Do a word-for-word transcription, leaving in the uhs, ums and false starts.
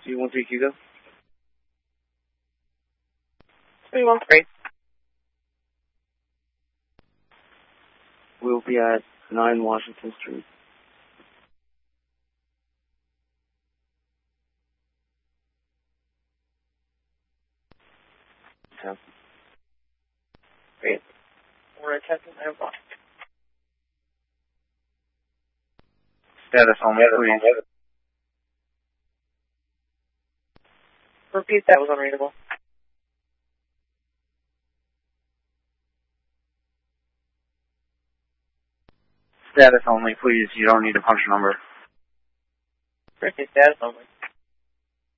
two one three Hugo. three one three. We'll be at nine Washington Street. Okay. Great. We're attempting nine one. Status only, please. Repeat, that was unreadable. Status only, please. You don't need a punch number. Repeat, status only.